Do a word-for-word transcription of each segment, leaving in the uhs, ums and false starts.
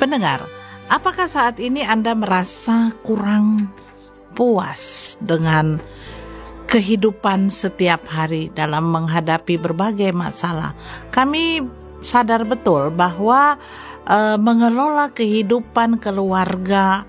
Pendengar, apakah saat ini Anda merasa kurang puas dengan kehidupan setiap hari dalam menghadapi berbagai masalah? Kami sadar betul bahwa e, mengelola kehidupan keluarga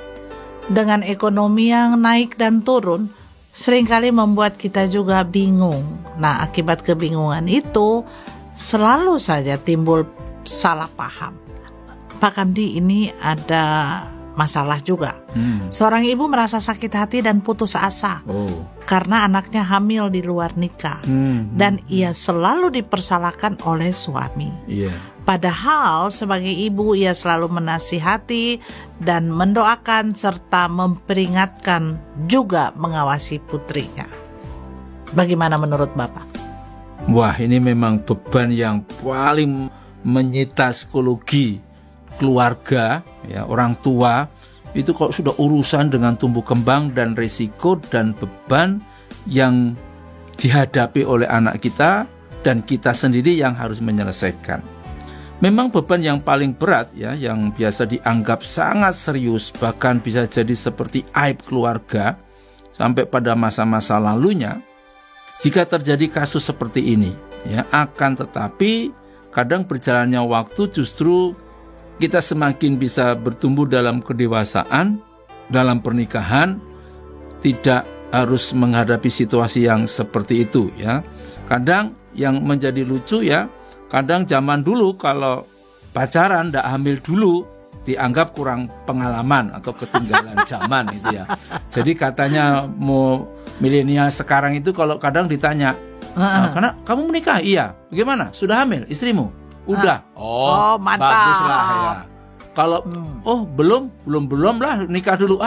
dengan ekonomi yang naik dan turun seringkali membuat kita juga bingung. Nah, akibat kebingungan itu selalu saja timbul salah paham. Pak Kamdi, ini ada masalah juga. Hmm. Seorang ibu merasa sakit hati dan putus asa oh. karena anaknya hamil di luar nikah, hmm. dan ia selalu dipersalahkan oleh suami. Yeah. Padahal sebagai ibu ia selalu menasihati dan mendoakan serta memperingatkan, juga mengawasi putrinya. Bagaimana menurut Bapak? Wah, ini memang beban yang paling menyita psikologi keluarga, ya, orang tua. Itu kalau sudah urusan dengan tumbuh kembang dan risiko dan beban yang dihadapi oleh anak kita dan kita sendiri yang harus menyelesaikan. Memang beban yang paling berat, ya, yang biasa dianggap sangat serius, bahkan bisa jadi seperti aib keluarga sampai pada masa-masa lalunya. Jika terjadi kasus seperti ini, ya, akan tetapi kadang berjalannya waktu justru kita semakin bisa bertumbuh dalam kedewasaan, dalam pernikahan, tidak harus menghadapi situasi yang seperti itu, ya. Kadang yang menjadi lucu, ya, kadang zaman dulu kalau pacaran ndak hamil dulu dianggap kurang pengalaman atau ketinggalan zaman itu, ya. Jadi katanya mau milenial sekarang itu kalau kadang ditanya, nah, karena kamu menikah, iya, bagaimana? Sudah hamil istrimu? Udah. Oh, oh mantap. Baguslah, ya. Kalau hmm. oh belum, belum belum lah nikah dulu.